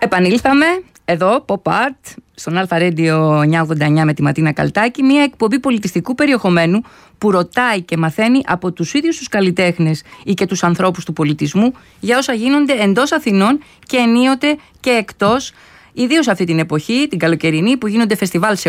Επανήλθαμε εδώ, Pop Art, στον Αλφα Radio 989 με τη Ματίνα Καλτάκη, μια εκπομπή πολιτιστικού περιεχομένου που ρωτάει και μαθαίνει από τους ίδιους τους καλλιτέχνες ή και τους ανθρώπους του πολιτισμού για όσα γίνονται εντός Αθηνών και ενίοτε και εκτός, ιδίως αυτή την εποχή, την καλοκαιρινή, που γίνονται φεστιβάλ σε